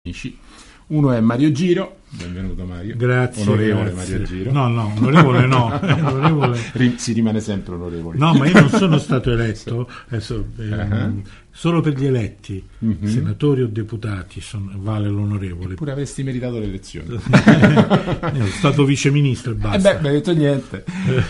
Uno è Mario Giro, benvenuto Mario. Grazie. Onorevole grazie. Mario Giro. No, onorevole no. Onorevole. Si rimane sempre onorevoli. No, ma io non sono stato eletto, adesso, solo per gli eletti, senatori o deputati, vale l'onorevole. Eppure avresti meritato l'elezione. Io sono stato viceministro e basta. Non hai detto niente.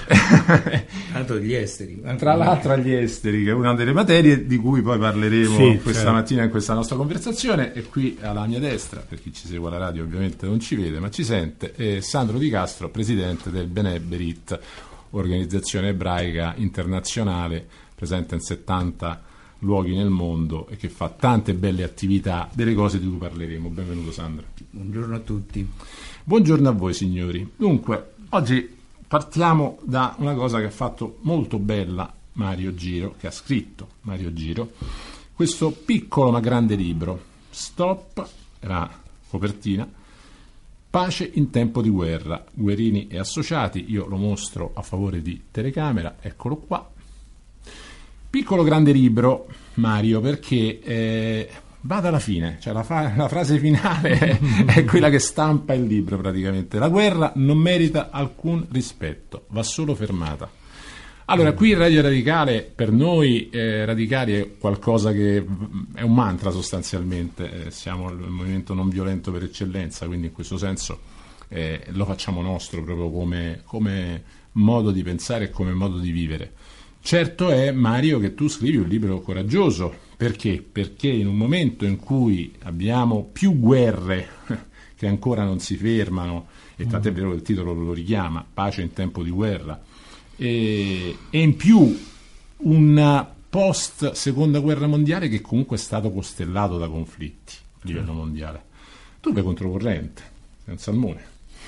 Tanto gli esteri. Tra l'altro agli esteri, che è una delle materie di cui poi parleremo questa mattina in questa nostra conversazione. E qui alla mia destra, per chi ci segue alla radio ovviamente non ci vede ma ci sente, è Sandro Di Castro, presidente del B'nai B'rith, organizzazione ebraica internazionale presente in 70 luoghi nel mondo e che fa tante belle attività, delle cose di cui parleremo. Benvenuto Sandro. Buongiorno a tutti. Buongiorno a voi signori. Dunque, oggi partiamo da una cosa che ha fatto molto bella Mario Giro, che ha scritto Mario Giro, questo piccolo ma grande libro, Stop, la copertina, Pace in tempo di guerra, Guerini e associati. Io lo mostro a favore di telecamera, eccolo qua. Piccolo grande libro, Mario, perché va dalla fine, cioè la frase finale è quella che stampa il libro praticamente. La guerra non merita alcun rispetto, va solo fermata. Allora, qui Radio Radicale, per noi radicali è qualcosa che è un mantra sostanzialmente, siamo il movimento non violento per eccellenza, quindi in questo senso lo facciamo nostro proprio come modo di pensare e come modo di vivere. Certo è, Mario, che tu scrivi un libro coraggioso. Perché? Perché in un momento in cui abbiamo più guerre che ancora non si fermano, e tant'è vero che il titolo lo richiama, Pace in tempo di guerra, e in più un post seconda guerra mondiale che comunque è stato costellato da conflitti a livello mondiale. Tu vai controcorrente, sei un salmone.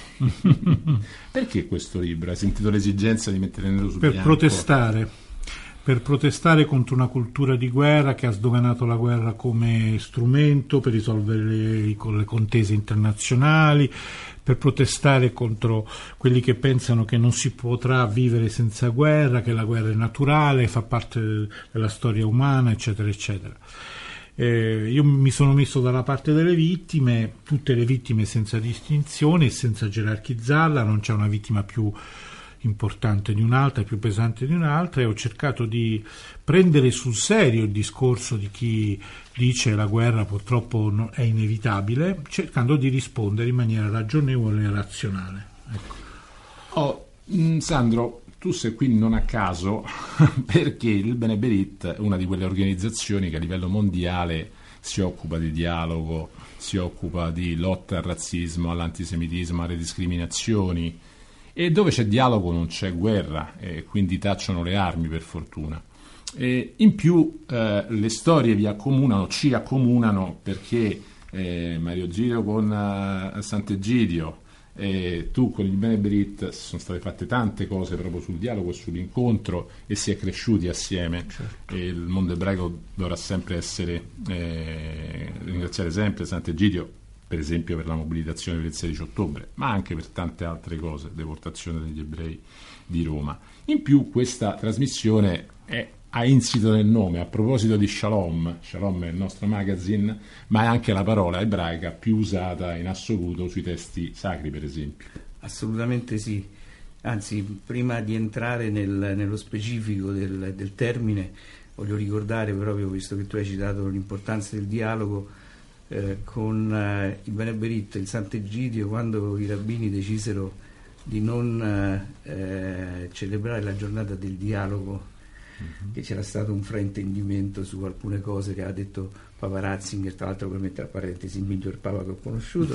Perché questo libro? Hai sentito l'esigenza di mettere nero su bianco? Per protestare contro una cultura di guerra che ha sdoganato la guerra come strumento per risolvere le contese internazionali, per protestare contro quelli che pensano che non si potrà vivere senza guerra, che la guerra è naturale, fa parte della storia umana, eccetera, eccetera. Io mi sono messo dalla parte delle vittime, tutte le vittime senza distinzione e senza gerarchizzarla, non c'è una vittima più importante di un'altra, più pesante di un'altra, e ho cercato di prendere sul serio il discorso di chi dice la guerra purtroppo è inevitabile, cercando di rispondere in maniera ragionevole e razionale. Ecco. Sandro, tu sei qui non a caso perché il B'nai B'rith è una di quelle organizzazioni che a livello mondiale si occupa di dialogo, si occupa di lotta al razzismo, all'antisemitismo, alle discriminazioni, e dove c'è dialogo non c'è guerra, e quindi tacciono le armi, per fortuna. E in più le storie ci accomunano, perché Mario Giro con Sant'Egidio e tu con il B'nai B'rith sono state fatte tante cose proprio sul dialogo e sull'incontro, e si è cresciuti assieme. Certo. E il mondo ebraico dovrà sempre ringraziare sempre Sant'Egidio, per esempio per la mobilitazione del 16 ottobre, ma anche per tante altre cose, deportazione degli ebrei di Roma. In più questa trasmissione ha insito nel nome, a proposito di Shalom è il nostro magazine, ma è anche la parola ebraica più usata in assoluto sui testi sacri, per esempio. Assolutamente sì, anzi, prima di entrare nello specifico del termine, voglio ricordare proprio, visto che tu hai citato l'importanza del dialogo, con il B'nai B'rith, il Sant'Egidio, quando i rabbini decisero di non celebrare la giornata del dialogo, che c'era stato un fraintendimento su alcune cose che ha detto Papa Ratzinger, tra l'altro, per mettere a parentesi, il miglior Papa che ho conosciuto,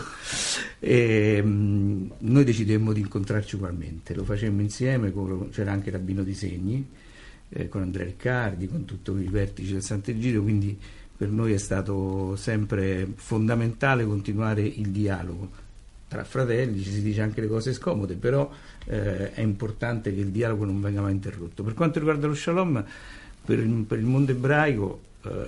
e noi decidemmo di incontrarci ugualmente, lo facemmo insieme, c'era anche il rabbino Di Segni, con Andrea Riccardi, con tutti i vertici del Sant'Egidio, quindi per noi è stato sempre fondamentale continuare il dialogo tra fratelli. Ci si dice anche le cose scomode, però è importante che il dialogo non venga mai interrotto. Per quanto riguarda lo Shalom, per il mondo ebraico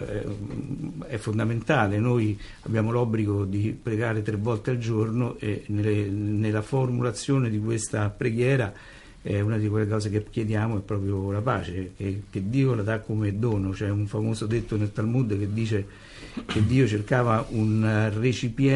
è fondamentale. Noi abbiamo l'obbligo di pregare 3 volte al giorno, e nella formulazione di questa preghiera una di quelle cose che chiediamo è proprio la pace, che Dio la dà come dono. C'è un famoso detto nel Talmud che dice che Dio cercava un recipiente